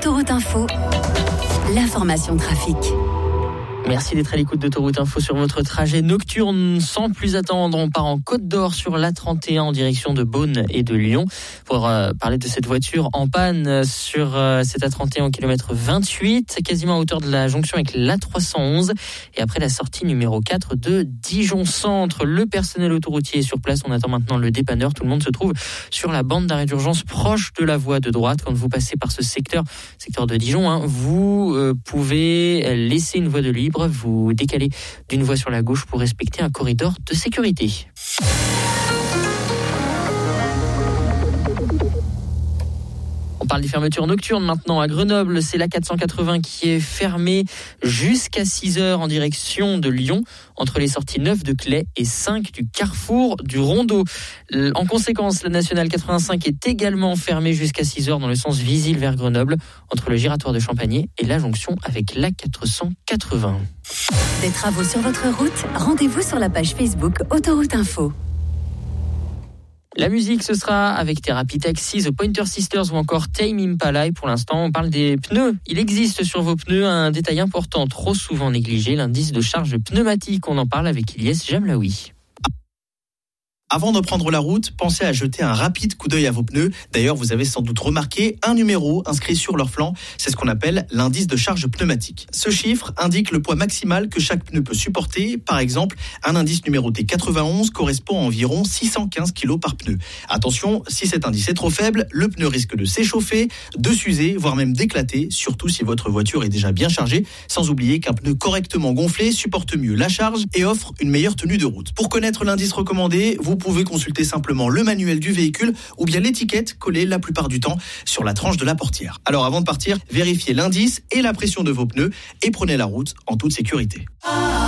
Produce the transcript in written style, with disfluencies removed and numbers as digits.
Autoroute Info, l'information trafic. Merci d'être à l'écoute d'Autoroute Info sur votre trajet nocturne. Sans plus attendre, on part en Côte d'Or sur l'A31 en direction de Beaune et de Lyon pour parler de cette voiture en panne sur cette A31 au kilomètre 28, quasiment à hauteur de la jonction avec l'A311 et après la sortie numéro 4 de Dijon Centre. Le personnel autoroutier est sur place, on attend maintenant le dépanneur. Tout le monde se trouve sur la bande d'arrêt d'urgence proche de la voie de droite. Quand vous passez par ce secteur de Dijon, vous pouvez laisser une voie de libre, vous décalez d'une voie sur la gauche pour respecter un corridor de sécurité. On parle des fermetures nocturnes maintenant à Grenoble. C'est la 480 qui est fermée jusqu'à 6h en direction de Lyon, entre les sorties 9 de Claye et 5 du carrefour du Rondeau. En conséquence, la nationale 85 est également fermée jusqu'à 6h dans le sens Visil vers Grenoble, entre le giratoire de Champagné et la jonction avec la 480. Des travaux sur votre route, rendez-vous sur la page Facebook Autoroute Info. La musique, ce sera avec Therapy Taxi, The Pointer Sisters ou encore Tame Impala. Et pour l'instant, on parle des pneus. Il existe sur vos pneus un détail important, trop souvent négligé, l'indice de charge pneumatique. On en parle avec Ilyes Jamlaoui. Avant de prendre la route, pensez à jeter un rapide coup d'œil à vos pneus. D'ailleurs, vous avez sans doute remarqué un numéro inscrit sur leur flanc. C'est ce qu'on appelle l'indice de charge pneumatique. Ce chiffre indique le poids maximal que chaque pneu peut supporter. Par exemple, un indice numéroté 91 correspond à environ 615 kg par pneu. Attention, si cet indice est trop faible, le pneu risque de s'échauffer, de s'user, voire même d'éclater, surtout si votre voiture est déjà bien chargée. Sans oublier qu'un pneu correctement gonflé supporte mieux la charge et offre une meilleure tenue de route. Pour connaître l'indice recommandé, vous pouvez consulter simplement le manuel du véhicule ou bien l'étiquette collée la plupart du temps sur la tranche de la portière. Alors avant de partir, vérifiez l'indice et la pression de vos pneus et prenez la route en toute sécurité.